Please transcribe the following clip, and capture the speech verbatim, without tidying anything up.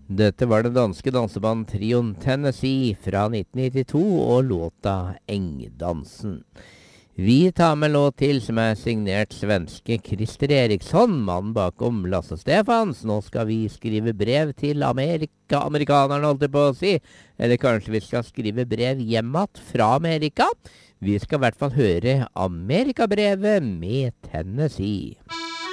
Dette var det danske danseband Trion Tennessee fra nitten nittito og låta Engdansen. Vi tar med låt til som er signert svenske Christer Eriksson, mannen bakom Lasse Stefans. Nå skal vi skrive brev til Amerika, amerikanerne holdt jeg på å si. Eller kanskje vi skal skrive brev hjemmet fra Amerika. Vi skal i hvert fall høre Amerikabrevet med Tennessee.